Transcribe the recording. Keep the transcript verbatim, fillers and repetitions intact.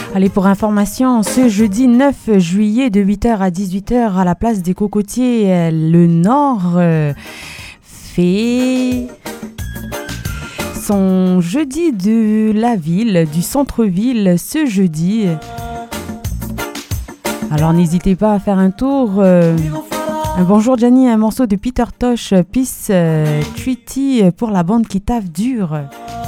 Allez, pour information, ce jeudi neuf juillet de huit heures à dix-huit heures à la place des Cocotiers, le Nord euh, fait son jeudi de la ville, du centre-ville, ce jeudi. Alors n'hésitez pas à faire un tour. Euh, un bonjour Gianni, un morceau de Peter Tosh, Peace euh, Treaty pour la bande qui taffe dur.